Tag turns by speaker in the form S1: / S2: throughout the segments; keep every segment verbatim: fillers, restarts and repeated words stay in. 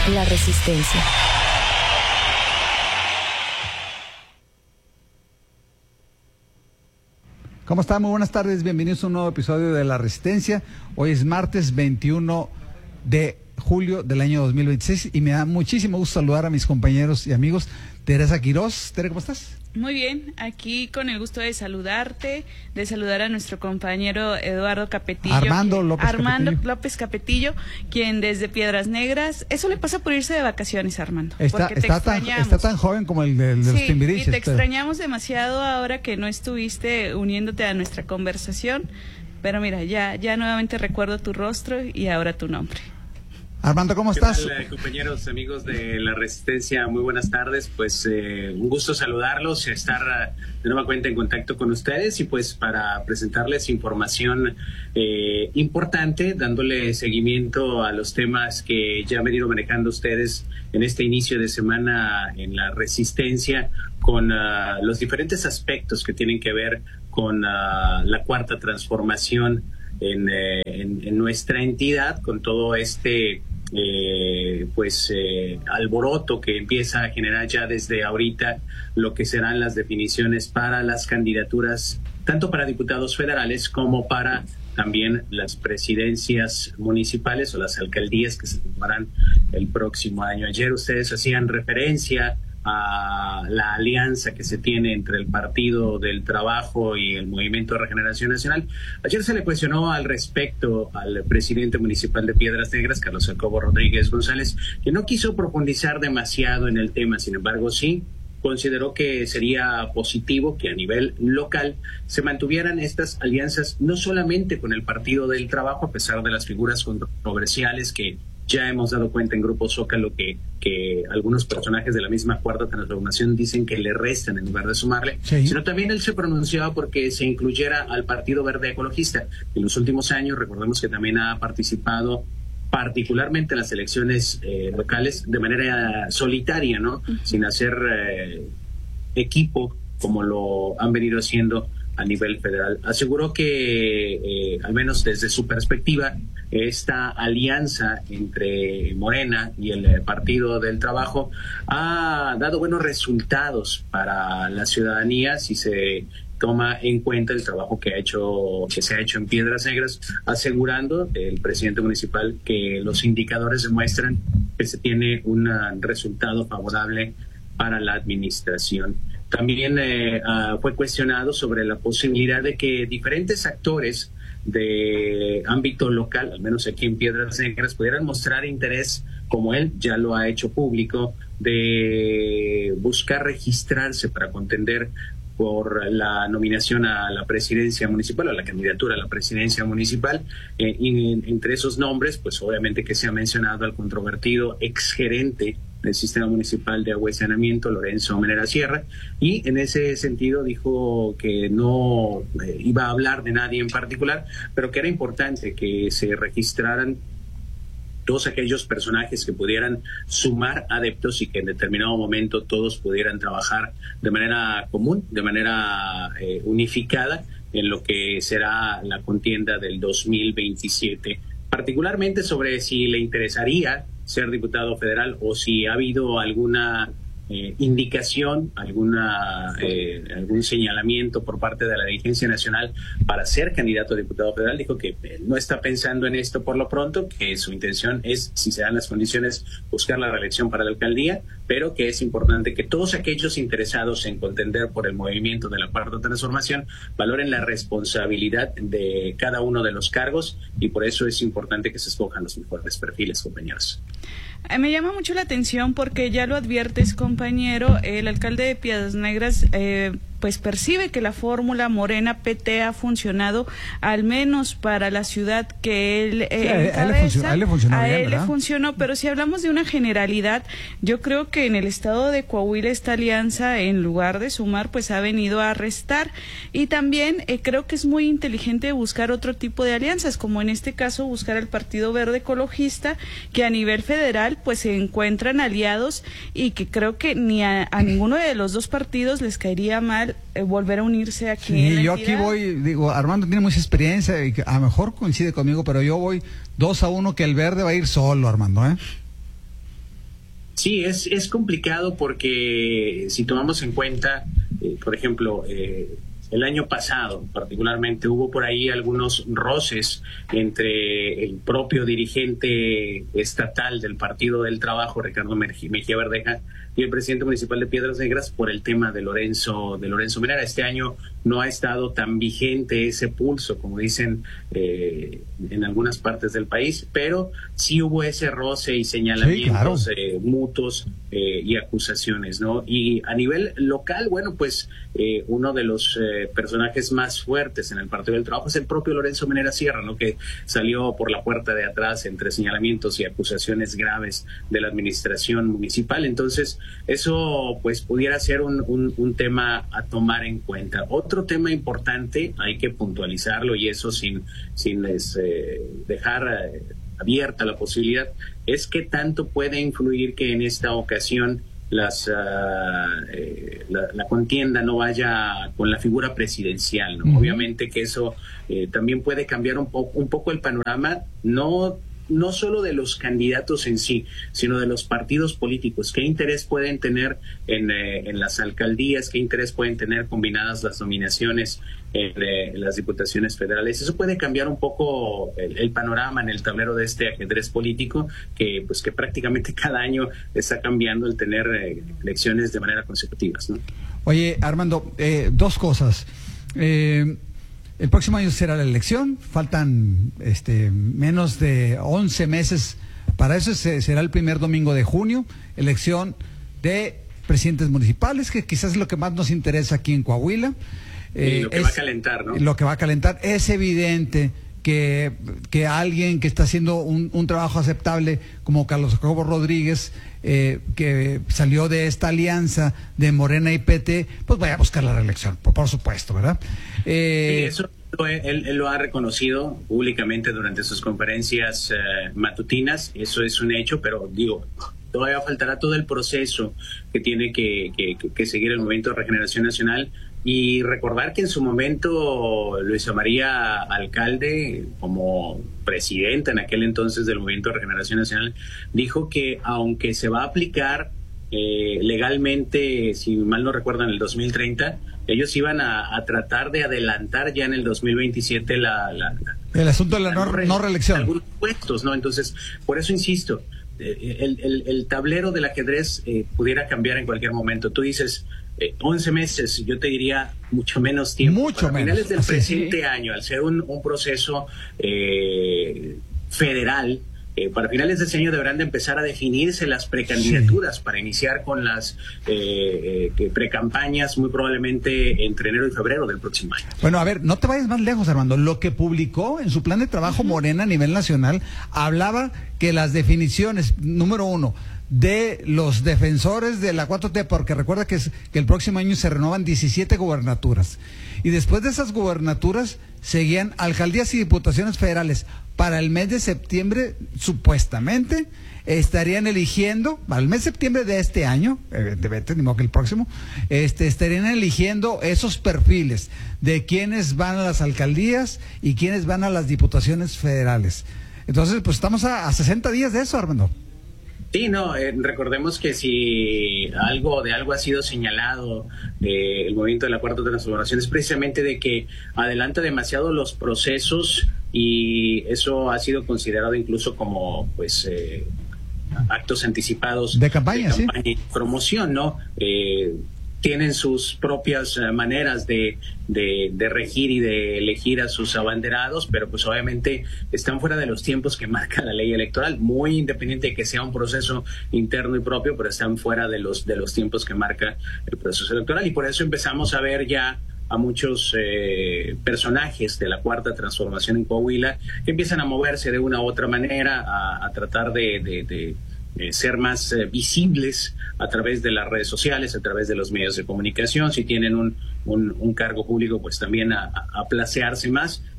S1: La Resistencia.
S2: ¿Cómo están? Muy buenas tardes, bienvenidos a un nuevo episodio de La Resistencia. Hoy es martes veintiuno de julio del año dos mil veintiséis y me da muchísimo gusto saludar a mis compañeros y amigos. Teresa Quirós. Tere, ¿cómo estás?
S3: Muy bien, aquí con el gusto de saludarte, de saludar a nuestro compañero Eduardo Capetillo.
S2: Armando López
S3: Armando
S2: Capetillo.
S3: López Capetillo, quien desde Piedras Negras, eso le pasa por irse de vacaciones, Armando.
S2: Está,
S3: porque
S2: está,
S3: te
S2: tan, está tan joven como el de, de
S3: sí,
S2: los Timbiriches.
S3: Y te
S2: pero...
S3: extrañamos demasiado ahora que no estuviste uniéndote a nuestra conversación, pero mira, ya, ya nuevamente recuerdo tu rostro y ahora tu nombre.
S2: Armando, ¿cómo estás?
S4: ¿Qué tal, compañeros, amigos de La Resistencia? Muy buenas tardes. Pues eh, un gusto saludarlos, estar de nueva cuenta en contacto con ustedes y pues para presentarles información eh, importante, dándole seguimiento a los temas que ya han venido manejando ustedes en este inicio de semana en La Resistencia, con uh, los diferentes aspectos que tienen que ver con uh, la cuarta transformación En, eh, en, en nuestra entidad, con todo este eh, pues eh, alboroto que empieza a generar ya desde ahorita lo que serán las definiciones para las candidaturas tanto para diputados federales como para también las presidencias municipales o las alcaldías que se tomarán el próximo año. Ayer ustedes hacían referencia a la alianza que se tiene entre el Partido del Trabajo y el Movimiento de Regeneración Nacional. Ayer se le cuestionó al respecto al presidente municipal de Piedras Negras, Carlos Jacobo Rodríguez González, que no quiso profundizar demasiado en el tema. Sin embargo, sí consideró que sería positivo que a nivel local se mantuvieran estas alianzas, no solamente con el Partido del Trabajo, a pesar de las figuras controversiales que ya hemos dado cuenta en Grupo Zócalo que, que algunos personajes de la misma cuarta transformación dicen que le restan en lugar de sumarle, sí. Sino también él se pronunciaba porque se incluyera al Partido Verde Ecologista. En los últimos años, recordemos que también ha participado particularmente en las elecciones eh, locales de manera solitaria, ¿no? Uh-huh. Sin hacer eh, equipo como lo han venido haciendo a nivel federal. Aseguró que, eh, al menos desde su perspectiva, esta alianza entre Morena y el eh, Partido del Trabajo ha dado buenos resultados para la ciudadanía si se toma en cuenta el trabajo que ha hecho, que se ha hecho en Piedras Negras, asegurando el presidente municipal que los indicadores demuestran que se tiene un uh, resultado favorable para la administración. También eh, uh, fue cuestionado sobre la posibilidad de que diferentes actores de ámbito local, al menos aquí en Piedras Negras, pudieran mostrar interés, como él ya lo ha hecho público, de buscar registrarse para contender por la nominación a la presidencia municipal, a la candidatura a la presidencia municipal. Eh, y en, entre esos nombres, pues obviamente que se ha mencionado al controvertido exgerente del Sistema Municipal de Agua y Saneamiento, Lorenzo Menera Sierra, y en ese sentido dijo que no eh, iba a hablar de nadie en particular, pero que era importante que se registraran todos aquellos personajes que pudieran sumar adeptos y que en determinado momento todos pudieran trabajar de manera común, de manera eh, unificada en lo que será la contienda del dos mil veintisiete, particularmente sobre si le interesaría ser diputado federal o si ha habido alguna eh, indicación, alguna eh, algún señalamiento por parte de la dirigencia nacional para ser candidato a diputado federal. Dijo que eh, no está pensando en esto por lo pronto, que su intención es, si se dan las condiciones, buscar la reelección para la alcaldía, pero que es importante que todos aquellos interesados en contender por el movimiento de la cuarta transformación valoren la responsabilidad de cada uno de los cargos, y por eso es importante que se escojan los mejores perfiles, compañeros.
S3: Me llama mucho la atención porque ya lo adviertes, compañero, el alcalde de Piedras Negras eh, pues percibe que la fórmula Morena-P T ha funcionado, al menos para la ciudad que él eh,
S2: sí, a él le funcionó, a él le funcionó,
S3: a
S2: bien,
S3: él le funcionó, pero si hablamos de una generalidad, yo creo que en el estado de Coahuila esta alianza, en lugar de sumar, pues ha venido a restar, y también eh, creo que es muy inteligente buscar otro tipo de alianzas, como en este caso buscar el Partido Verde Ecologista, que a nivel federal pues se encuentran aliados y que creo que ni a, a ninguno de los dos partidos les caería mal eh, volver a unirse aquí.
S2: Sí,
S3: en la
S2: yo
S3: entidad.
S2: aquí voy, digo, Armando tiene mucha experiencia y que a lo mejor coincide conmigo, pero yo voy dos a uno que el Verde va a ir solo, Armando, ¿eh?
S4: Sí, es, es complicado porque si tomamos en cuenta, eh, por ejemplo, eh, el año pasado particularmente hubo por ahí algunos roces entre el propio dirigente estatal del Partido del Trabajo, Ricardo Mejía Verdeja, y el presidente municipal de Piedras Negras por el tema de Lorenzo de Lorenzo Merara. Este año no ha estado tan vigente ese pulso, como dicen eh, en algunas partes del país, pero sí hubo ese roce y señalamientos sí, claro. eh, mutuos eh, y acusaciones, ¿no? Y a nivel local, bueno, pues eh, uno de los eh, personajes más fuertes en el Partido del Trabajo es el propio Lorenzo Menera Sierra, ¿no? Que salió por la puerta de atrás entre señalamientos y acusaciones graves de la administración municipal. Entonces, eso pues pudiera ser un, un, un tema a tomar en cuenta. Otro tema importante, hay que puntualizarlo y eso sin, sin eh, dejar eh, abierta la posibilidad, es que tanto puede influir que en esta ocasión las uh, eh, la, la contienda no vaya con la figura presidencial, ¿no? Uh-huh. Obviamente que eso eh, también puede cambiar un, po- un poco el panorama, no no solo de los candidatos en sí, sino de los partidos políticos. ¿Qué interés pueden tener en, eh, en las alcaldías? ¿Qué interés pueden tener combinadas las nominaciones en, eh, en las diputaciones federales? Eso puede cambiar un poco el, el panorama en el tablero de este ajedrez político que pues que prácticamente cada año está cambiando el tener eh, elecciones de manera consecutivas, ¿no?
S2: Oye, Armando, eh, dos cosas. Eh, El próximo año será la elección, faltan este, menos de once meses para eso, se, será el primer domingo de junio, elección de presidentes municipales, que quizás es lo que más nos interesa aquí en Coahuila.
S4: Eh, lo que es, va a calentar, ¿no?
S2: Lo que va a calentar. Es evidente que, que alguien que está haciendo un, un trabajo aceptable, como Carlos Jacobo Rodríguez, eh, que salió de esta alianza de Morena y P T, pues vaya a buscar la reelección, por, por supuesto, ¿verdad?
S4: Eh, sí, eso él, él lo ha reconocido públicamente durante sus conferencias eh, matutinas, eso es un hecho, pero digo, todavía faltará todo el proceso que tiene que, que, que seguir el Movimiento de Regeneración Nacional. Y recordar que en su momento Luisa María Alcalde, como presidenta en aquel entonces del Movimiento de Regeneración Nacional, dijo que aunque se va a aplicar eh, legalmente, si mal no recuerdo, en el dos mil treinta, ellos iban a, a tratar de adelantar ya en el dos mil veintisiete la, la, la
S2: el asunto de la, la no, no reelección.
S4: Algunos puestos, ¿no? Entonces, por eso insisto, eh, el, el, el tablero del ajedrez eh, pudiera cambiar en cualquier momento. Tú dices Eh, once meses, yo te diría mucho menos tiempo.
S2: Mucho
S4: Para
S2: menos.
S4: finales del
S2: Así
S4: presente
S2: sí.
S4: año, al ser un, un proceso eh, federal, eh, para finales de ese año deberán de empezar a definirse las precandidaturas sí. para iniciar con las eh, eh, precampañas muy probablemente entre enero y febrero del próximo año.
S2: Bueno, a ver, no te vayas más lejos, Armando. Lo que publicó en su plan de trabajo uh-huh. Morena a nivel nacional hablaba que las definiciones, número uno, de los defensores de la cuatro T, porque recuerda que, es, que el próximo año se renuevan diecisiete gubernaturas, y después de esas gubernaturas seguían alcaldías y diputaciones federales. Para el mes de septiembre, supuestamente, estarían eligiendo, para el mes de septiembre de este año, evidentemente, ni modo que el próximo, este, estarían eligiendo esos perfiles de quienes van a las alcaldías y quienes van a las diputaciones federales. Entonces, pues estamos a, a sesenta días de eso, Armando.
S4: Sí, no, eh, recordemos que si algo de algo ha sido señalado eh, el movimiento de la Cuarta Transformación es precisamente de que adelanta demasiado los procesos y eso ha sido considerado incluso como pues eh, actos anticipados
S2: de campaña,
S4: de campaña
S2: sí.
S4: y promoción, ¿no? Eh, tienen sus propias uh, maneras de, de, de regir y de elegir a sus abanderados, pero pues obviamente están fuera de los tiempos que marca la ley electoral, muy independiente de que sea un proceso interno y propio, pero están fuera de los, de los tiempos que marca el proceso electoral, y por eso empezamos a ver ya a muchos eh, personajes de la Cuarta Transformación en Coahuila que empiezan a moverse de una u otra manera, a, a tratar de... de, de Eh, ser más eh, visibles a través de las redes sociales, a través de los medios de comunicación. Si tienen un, un, un cargo público, pues también a, a placearse más.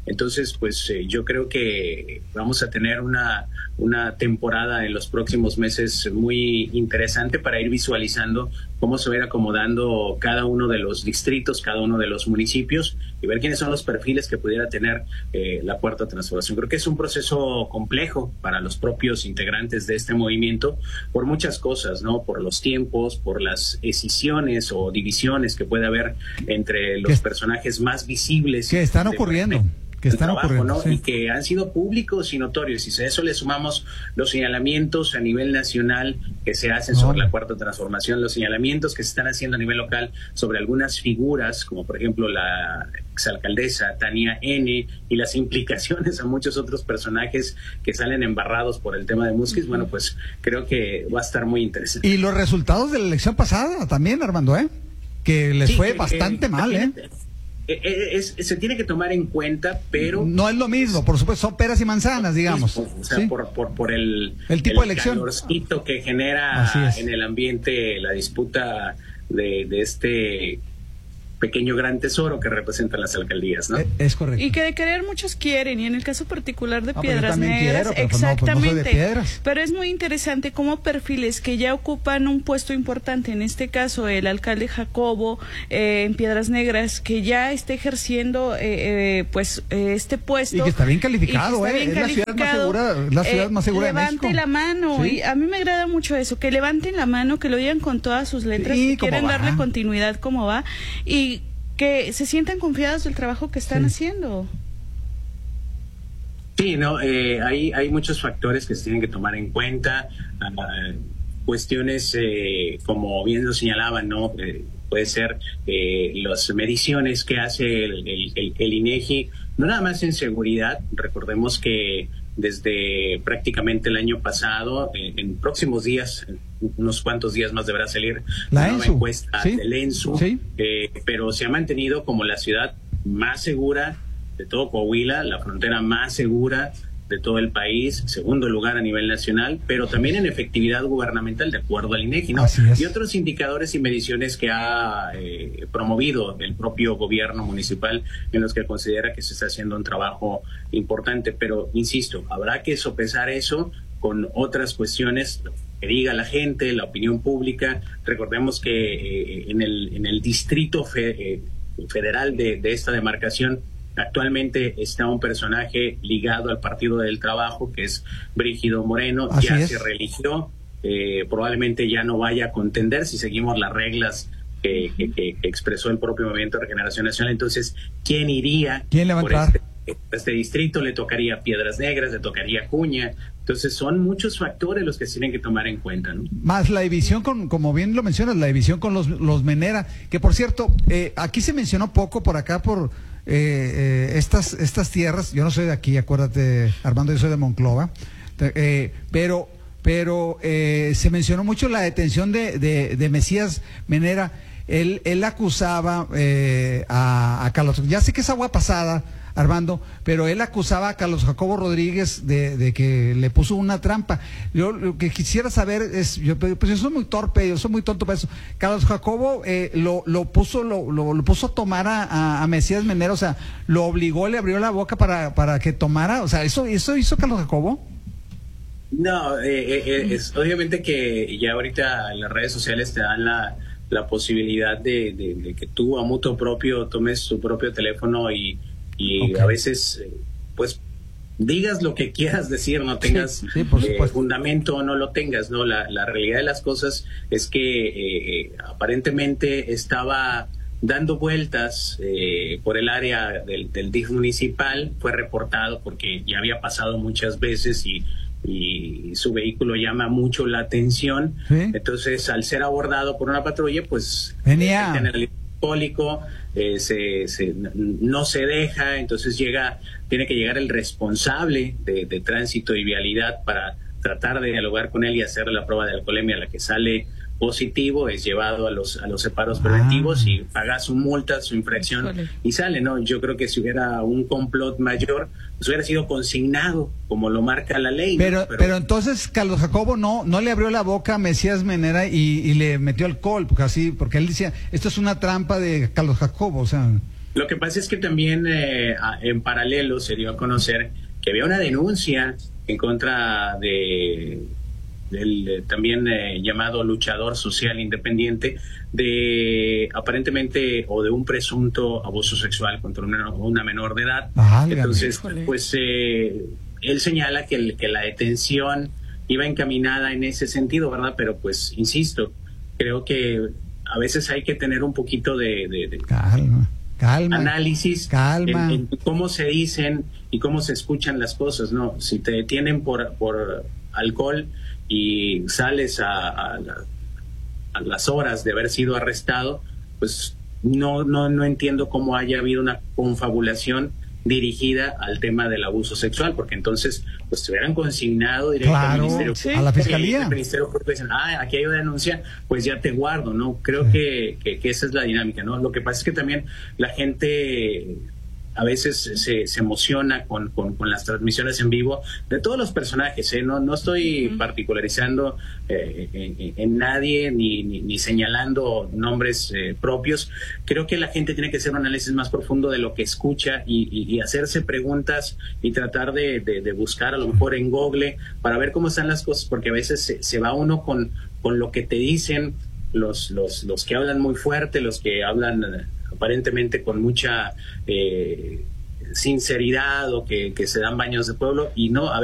S4: Entonces, pues eh, yo creo que vamos a tener una, una temporada en los próximos meses muy interesante para ir visualizando cómo se va a ir acomodando cada uno de los distritos, cada uno de los municipios y ver quiénes son los perfiles que pudiera tener eh, la Cuarta Transformación. Creo que es un proceso complejo para los propios integrantes de este movimiento por muchas cosas, ¿no? Por los tiempos, por las escisiones o divisiones que puede haber entre los personajes más visibles
S2: que están ocurriendo. Que están
S4: trabajo,
S2: ocurriendo,
S4: ¿no?
S2: sí.
S4: Y que han sido públicos y notorios. Y si a eso le sumamos los señalamientos a nivel nacional que se hacen
S2: no.
S4: sobre la Cuarta Transformación, los señalamientos que se están haciendo a nivel local sobre algunas figuras, como por ejemplo la exalcaldesa Tania N., y las implicaciones a muchos otros personajes que salen embarrados por el tema de Musquis, bueno, pues creo que va a estar muy interesante.
S2: Y los resultados de la elección pasada también, Armando, ¿eh? Que les
S4: sí,
S2: fue
S4: que,
S2: bastante
S4: eh,
S2: mal, ¿eh?
S4: Es, es, se tiene que tomar en cuenta, pero
S2: no es lo mismo, por supuesto, son peras y manzanas, digamos.
S4: O sea,
S2: ¿sí?
S4: por, por, por el,
S2: el tipo
S4: el
S2: de elección
S4: calorcito que genera en el ambiente la disputa de, de este pequeño gran tesoro que representan las alcaldías, ¿no?
S2: Es, es correcto.
S3: Y que de querer muchos quieren, y en el caso particular de
S2: ah,
S3: Piedras Negras,
S2: quiero, pero
S3: exactamente.
S2: Pues no, pues no soy de Piedras.
S3: Pero es muy interesante cómo perfiles que ya ocupan un puesto importante, en este caso el alcalde Jacobo eh, en Piedras Negras, que ya está ejerciendo eh, eh, pues eh, este puesto.
S2: Y que está bien calificado,
S3: está bien
S2: eh,
S3: calificado,
S2: es la ciudad más segura, la ciudad
S3: eh,
S2: más segura de
S3: Levante
S2: México.
S3: la mano,
S2: ¿Sí?
S3: Y a mí me agrada mucho eso, que levanten la mano, que lo digan con todas sus letras,
S2: sí,
S3: que quieren
S2: va.
S3: darle continuidad como va, y que se sientan confiados del trabajo que están sí. haciendo.
S4: Sí, no, eh, hay, hay muchos factores que se tienen que tomar en cuenta, uh, cuestiones eh, como bien lo señalaban, ¿no? Eh, puede ser eh, las mediciones que hace el, el, el, el INEGI, no nada más en seguridad. Recordemos que desde prácticamente el año pasado, eh, en próximos días, unos cuantos días más deberá salir
S2: la
S4: nueva
S2: ENSU.
S4: encuesta
S2: ¿Sí?
S4: del ENSU,
S2: ¿Sí?
S4: eh, pero se ha mantenido como la ciudad más segura de todo Coahuila, la frontera más segura de todo el país, segundo lugar a nivel nacional, pero también en efectividad gubernamental, de acuerdo al INEGI, ¿no?
S2: Así es.
S4: Y otros indicadores y mediciones que ha eh, promovido el propio gobierno municipal, en los que considera que se está haciendo un trabajo importante. Pero, insisto, habrá que sopesar eso con otras cuestiones que diga la gente, la opinión pública. Recordemos que eh, en, el, en el distrito fe, eh, federal de, de esta demarcación, actualmente está un personaje ligado al Partido del Trabajo, que es Brígido Moreno.
S2: Así
S4: ya
S2: es.
S4: se religió, eh, probablemente ya no vaya a contender si seguimos las reglas que, que, que expresó el propio Movimiento de Regeneración Nacional. Entonces, ¿quién iría
S2: ¿Quién le va a
S4: por
S2: entrar?
S4: este, este distrito? Le tocaría Piedras Negras, le tocaría Acuña. Entonces, son muchos factores los que se tienen que tomar en cuenta, ¿no?
S2: Más la división con, como bien lo mencionas, la división con los, los Menera, que por cierto, eh, aquí se mencionó poco por acá, por eh, eh, estas, estas tierras. Yo no soy de aquí, acuérdate, Armando, yo soy de Monclova, eh, pero, pero eh, se mencionó mucho la detención de, de, de Mesías Menera. Él, él acusaba eh, a, a Carlos, ya sé que es agua pasada, Armando, pero él acusaba a Carlos Jacobo Rodríguez de, de que le puso una trampa. Yo lo que quisiera saber es, yo, pues yo soy muy torpe, yo soy muy tonto para eso. Carlos Jacobo eh, lo, lo puso lo, lo, lo puso a tomar a, a, a Mesías Menera, o sea, lo obligó, le abrió la boca para, para que tomara, o sea, ¿eso, eso hizo Carlos Jacobo?
S4: No, eh, eh, es obviamente que ya ahorita las redes sociales te dan la, la posibilidad de, de, de que tú a mutuo propio tomes tu propio teléfono y y okay. a veces pues digas lo que quieras decir, no tengas
S2: sí, sí, por
S4: eh, fundamento o no lo tengas, ¿no? La, la realidad de las cosas es que eh, aparentemente estaba dando vueltas eh, por el área del, del D I F municipal, fue reportado porque ya había pasado muchas veces y, y su vehículo llama mucho la atención, ¿sí? Entonces al ser abordado por una patrulla, pues
S2: venía
S4: en el alcohólico, eh, se, se, no se deja, entonces llega, tiene que llegar el responsable de, de tránsito y vialidad para tratar de dialogar con él y hacerle la prueba de alcoholemia, la que sale positivo, es llevado a los a los separos preventivos ah. y paga su multa, su infracción Híjole. y sale, ¿no? Yo creo que si hubiera un complot mayor, pues hubiera sido consignado, como lo marca la ley.
S2: Pero,
S4: ¿no? pero,
S2: pero entonces Carlos Jacobo no no le abrió la boca a Mesías Menera y, y le metió alcohol, porque así, porque él decía, esto es una trampa de Carlos Jacobo, o sea...
S4: Lo que pasa es que también eh, en paralelo se dio a conocer que había una denuncia en contra de del eh, también eh, llamado luchador social independiente, de aparentemente o de un presunto abuso sexual contra una, una menor de edad.
S2: Válgame.
S4: Entonces,
S3: Híjole.
S4: pues eh, él señala que, el, que la detención iba encaminada en ese sentido, ¿verdad? Pero pues, insisto, creo que a veces hay que tener un poquito de, de, de
S2: Calma, calma.
S4: análisis
S2: Calma.
S4: En, en cómo se dicen y cómo se escuchan las cosas, ¿no? Si te detienen por, por alcohol y sales a, a, la, a las horas de haber sido arrestado, pues no, no, no entiendo cómo haya habido una confabulación dirigida al tema del abuso sexual, porque entonces pues se hubieran consignado directo
S2: Claro,
S4: al Ministerio
S3: sí.
S2: a la Fiscalía.
S4: El Ministerio Público dicen, ah, aquí hay una denuncia, pues ya te guardo, ¿no? Creo
S2: Sí.
S4: que, que, que esa es la dinámica, ¿no? Lo que pasa es que también la gente a veces se, se emociona con, con, con las transmisiones en vivo de todos los personajes, ¿eh? No, no estoy uh-huh. particularizando eh, en, en nadie ni, ni, ni señalando nombres eh, propios. Creo que la gente tiene que hacer un análisis más profundo de lo que escucha y, y, y hacerse preguntas y tratar de, de, de buscar a lo mejor en Google para ver cómo están las cosas, porque a veces se, se va uno con, con lo que te dicen los, los, los que hablan muy fuerte, los que hablan aparentemente con mucha eh, sinceridad o que, que se dan baños de pueblo y no a